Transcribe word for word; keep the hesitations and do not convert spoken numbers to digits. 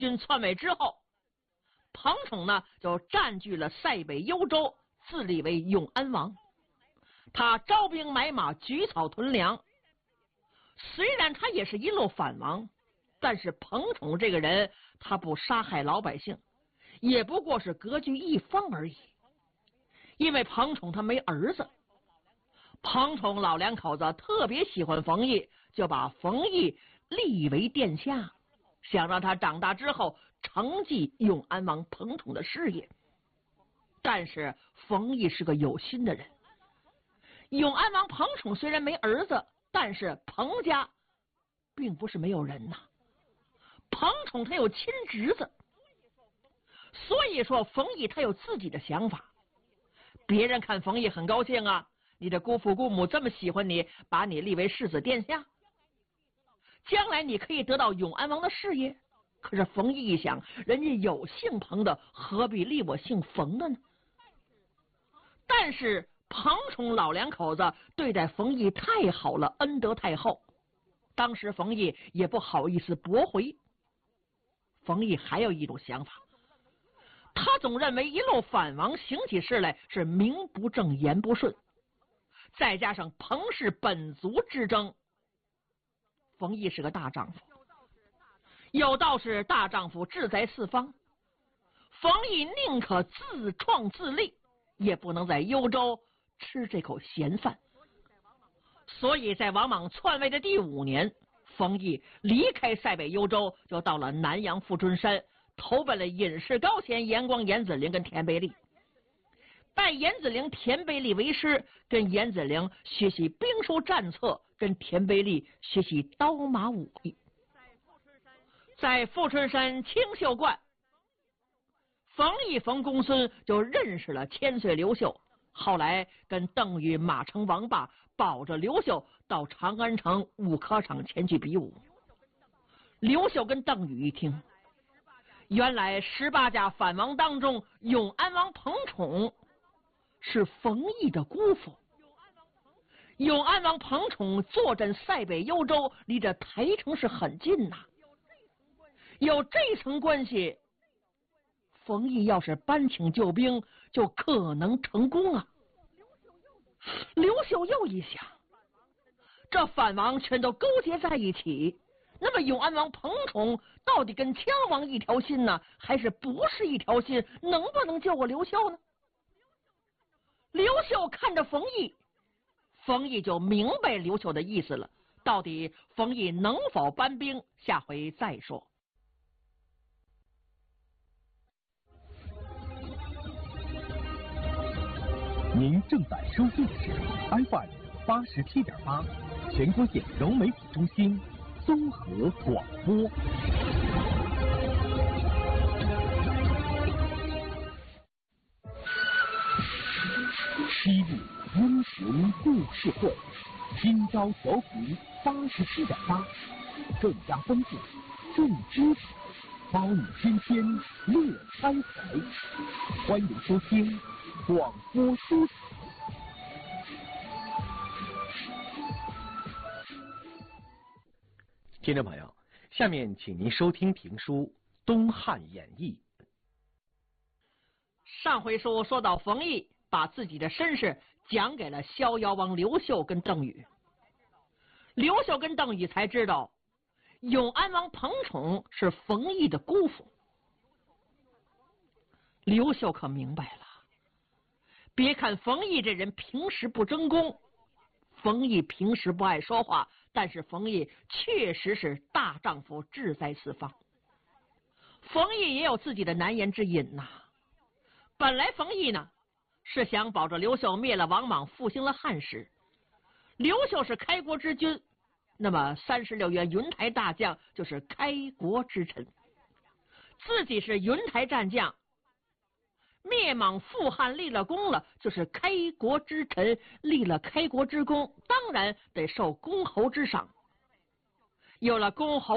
军篡位之后，彭宠呢就占据了塞北幽州，自立为永安王。他招兵买马，举草屯粮。虽然他也是一路反王，但是彭宠这个人，他不杀害老百姓，也不过是割据一方而已。因为彭宠他没儿子，彭宠老两口子特别喜欢冯异，就把冯异立为殿下，想让他长大之后承继永安王彭宠的事业。但是冯异是个有心的人，永安王彭宠虽然没儿子，但是彭家并不是没有人呐。彭宠他有亲侄子，所以说冯异他有自己的想法。别人看冯异很高兴啊，你的姑父姑母这么喜欢你，把你立为世子殿下，将来你可以得到永安王的事业。可是冯异一想，人家有姓彭的，何必立我姓冯的呢？但是彭宠老两口子对待冯异太好了，恩德太厚，当时冯异也不好意思驳回。冯异还有一种想法，他总认为一路反王行起事来是名不正言不顺，再加上彭氏本族之争，冯异是个大丈夫，有道是大丈夫志在四方，冯异宁可自创自立，也不能在幽州吃这口闲饭。所以在王莽篡位的第五年，冯异离开塞北幽州，就到了南阳富春山，投奔了隐士高贤、严光、严子陵跟田贝利，拜严子陵、田贝利为师，跟严子陵学习兵书战策，跟田贝利学习刀马武艺。在富春山清秀观，冯异冯公孙就认识了千岁刘秀，后来跟邓禹、马成、王霸保着刘秀到长安城武科场前去比武。刘秀跟邓禹一听，原来十八家反王当中，永安王彭宠是冯异的姑父。永安王彭宠坐镇塞北幽州，离着台城是很近呐、啊。有这层关系，冯异要是搬请救兵，就可能成功啊。刘秀又一想，这反王全都勾结在一起，那么永安王彭宠到底跟羌王一条心呢，还是不是一条心？能不能救我刘秀呢？刘秀看着冯异，冯异就明白刘秀的意思了。到底冯异能否搬兵，下回再说。 您正在收听的是 F M 八十七点八，全国县融媒体中心综合广播。西部英雄故事会，今朝调频八十七点八，更加丰富，更精彩，包你天天乐开怀。欢迎收听广播书场。听众朋友，下面请您收听评书《东汉演义》。 上回书说到冯异把自己的身世讲给了逍遥王刘秀跟邓禹，刘秀跟邓禹才知道永安王彭宠是冯异的姑父。刘秀可明白了，别看冯异这人平时不争功，冯异平时不爱说话，但是冯异确实是大丈夫志在四方。冯异也有自己的难言之隐呐、啊。本来冯异呢是想保着刘秀灭了王莽，复兴了汉室。刘秀是开国之君，那么三十六员云台大将就是开国之臣，自己是云台战将，灭莽复汉立了功了，就是开国之臣，立了开国之功，当然得受公侯之赏。有了公侯